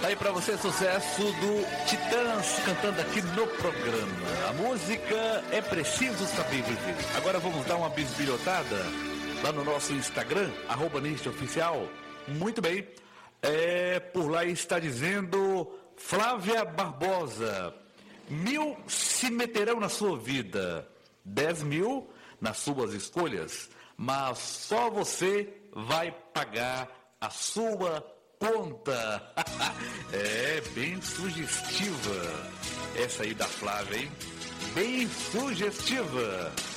Aí pra você, sucesso do Titãs cantando aqui no programa. A música É Preciso Saber Viver. Agora vamos dar uma bisbilhotada lá no nosso Instagram, @NisteOficial. Muito bem. Por lá está dizendo Flávia Barbosa: 1.000 se meterão na sua vida, 10.000 nas suas escolhas, mas só você vai pagar a sua conta. É bem sugestiva essa aí da Flávia, hein? Bem sugestiva.